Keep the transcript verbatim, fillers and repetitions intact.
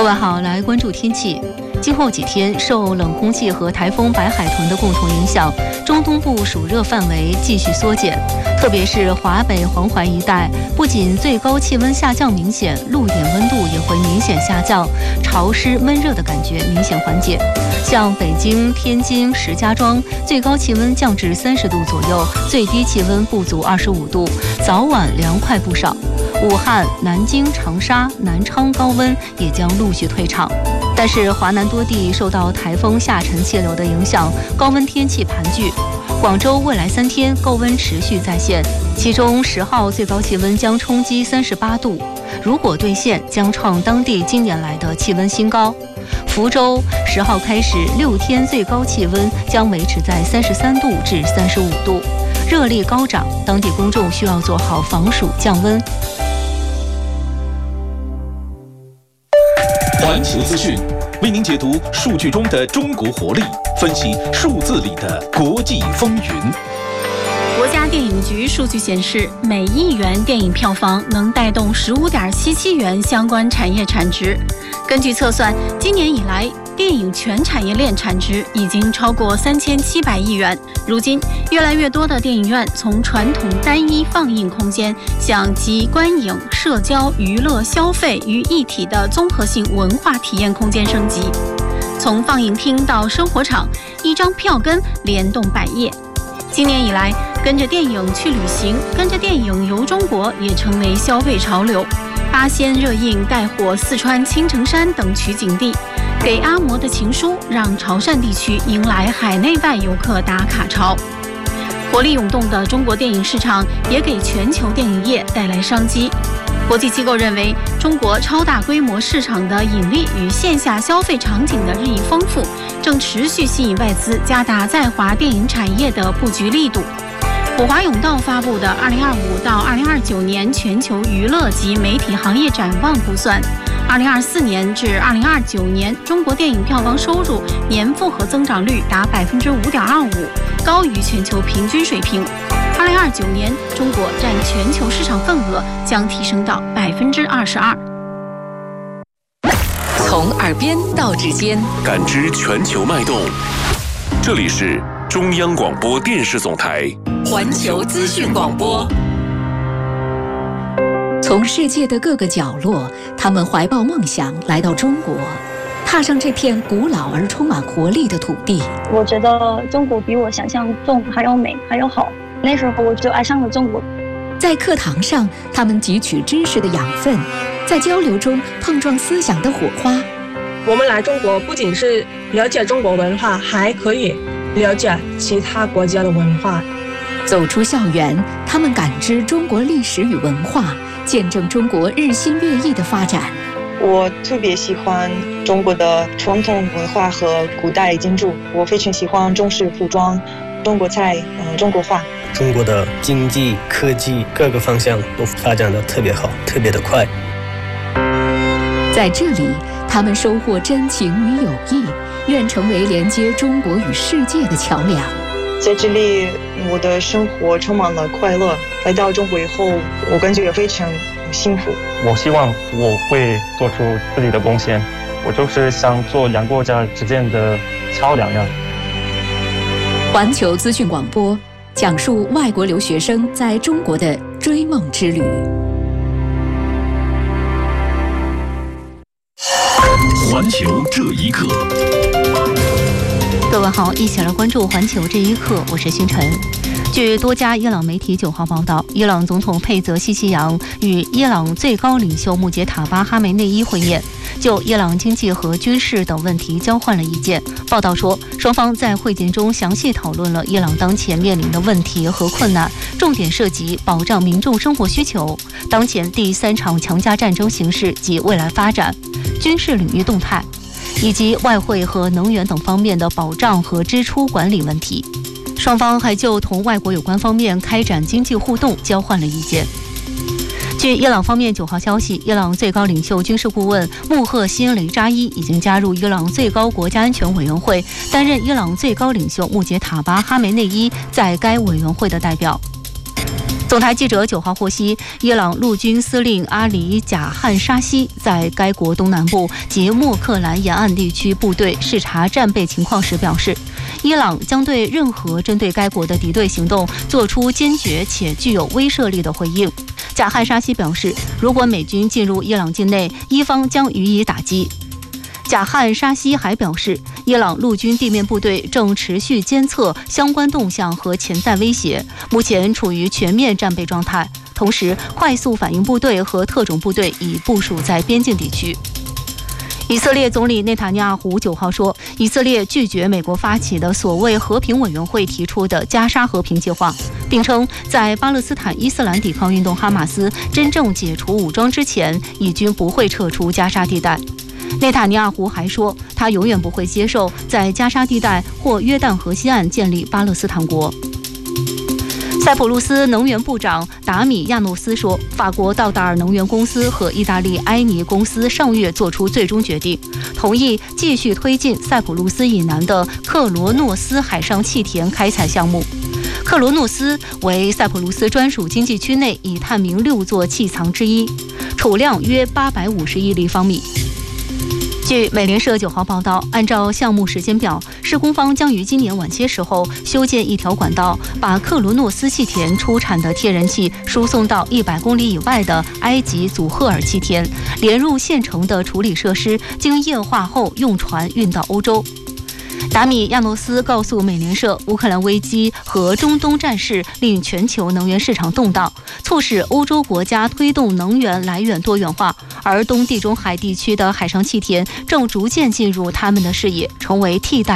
位好，来关注天气。今后几天，受冷空气和台风白海豚的共同影响，中东部暑热范围继续缩减，特别是华北、黄淮一带，不仅最高气温下降明显，陆点温度也会明显下降，潮湿闷热的感觉明显缓解。像北京、天津、石家庄，最高气温降至三十度左右，最低气温不足二十五度，早晚凉快不少。武汉、南京、长沙、南昌高温也将陆续退场，但是华南多地受到台风下沉气流的影响，高温天气盘踞。广州未来三天高温持续再现，其中十号最高气温将冲击三十八度，如果兑现，将创当地近年来的气温新高。福州十号开始六天最高气温将维持在三十三度至三十五度，热力高涨，当地公众需要做好防暑降温。 环球资讯为您解读数据中的中国活力，分析数字里的国际风云。 国家电影局数据显示，每亿元电影票房能带动十五点七七元相关产业产值。根据测算，今年以来，电影全产业链产值已经超过三千七百亿元。如今，越来越多的电影院从传统单一放映空间向集观影、社交、娱乐、消费于一体的综合性文化体验空间升级。从放映厅到生活场，一张票根联动百业。今年以来，跟着电影去旅行，跟着电影游中国也成为消费潮流。八仙热映带火四川青城山等取景地，给阿嬷的情书让潮汕地区迎来海内外游客打卡潮。活力涌动的中国电影市场也给全球电影业带来商机。国际机构认为，中国超大规模市场的引力与线下消费场景的日益丰富，正持续吸引外资加大在华电影产业的布局力度。普华永道发布的二零二五到二零二九年全球娱乐及媒体行业展望估算，二零二四年至二零二九年中国电影票房收入年复合增长率达百分之五点二五，高于全球平均水平。二零二九年，中国占全球市场份额将提升到百分之二十二。 从耳边到指尖， 感知全球脉动。这里是中央广播电视总台环球资讯广播。从世界的各个角落，他们怀抱梦想来到中国，踏上这片古老而充满活力的土地。 我觉得中国比我想象中还要美，还要好。那时候我就爱上了中国。 在课堂上，他们汲取知识的养分，在交流中碰撞思想的火花。 我们来中国不仅是了解中国文化，还可以了解其他国家的文化。 走出校园，他们感知中国历史与文化，见证中国日新月异的发展。 我特别喜欢中国的传统文化和古代建筑，我非常喜欢中式服装、中国菜、呃、中国画。 中国的经济、科技各个方向都发展得特别好，特别的快。 在这里，他们收获真情与友谊，愿成为连接中国与世界的桥梁。 在这里，我的生活充满了快乐。来到中国以后，我感觉也非常幸福。 我希望我会做出自己的贡献，我就是想做两国家之间的桥梁呀。 环球资讯广播讲述外国留学生在中国的追梦之旅。 环球这一刻， 各位好，一起来关注环球这一刻，我是星辰。据多家伊朗媒体九号报道，伊朗总统佩泽西西扬与伊朗最高领袖穆杰塔巴哈梅内伊会面，就伊朗经济和军事等问题交换了意见。报道说，双方在会见中详细讨论了伊朗当前面临的问题和困难，重点涉及保障民众生活需求、当前第三场强加战争形势及未来发展、军事领域动态，以及外汇和能源等方面的保障和支出管理问题。双方还就同外国有关方面开展经济互动交换了意见。据伊朗方面九号消息，伊朗最高领袖军事顾问穆赫辛雷扎伊已经加入伊朗最高国家安全委员会，担任伊朗最高领袖穆杰塔巴哈梅内伊在该委员会的代表。 总台记者九号获悉，伊朗陆军司令阿里贾汉沙西在该国东南部及莫克兰沿岸地区部队视察战备情况时表示，伊朗将对任何针对该国的敌对行动做出坚决且具有威慑力的回应。贾汉沙西表示，如果美军进入伊朗境内，伊方将予以打击。贾汉沙西还表示，伊朗陆军地面部队正持续监测相关动向和潜在威胁，目前处于全面战备状态。同时，快速反应部队和特种部队已部署在边境地区。以色列总理内塔尼亚胡九号说，以色列拒绝美国发起的所谓和平委员会提出的加沙和平计划，并称在巴勒斯坦伊斯兰抵抗运动哈马斯真正解除武装之前，以军不会撤出加沙地带。内塔尼亚胡还说，他永远不会接受在加沙地带或约旦河西岸建立巴勒斯坦国。塞浦路斯能源部长达米亚诺斯说，法国道达尔能源公司和意大利埃尼公司上月做出最终决定，同意继续推进塞浦路斯以南的克罗诺斯海上气田开采项目。克罗诺斯为塞浦路斯专属经济区内已探明六座气藏之一，储量约八百五十亿立方米。据美联社九号报道，按照项目时间表，施工方将于今年晚些时候修建一条管道，把克罗诺斯气田出产的天然气输送到一百公里以外的埃及祖赫尔气田，连入现成的处理设施，经液化后用船运到欧洲。达米亚诺斯告诉美联社，乌克兰危机和中东战事令全球能源市场动荡，促使欧洲国家推动能源来源多元化，而东地中海地区的海上气田正逐渐进入他们的视野，成为替代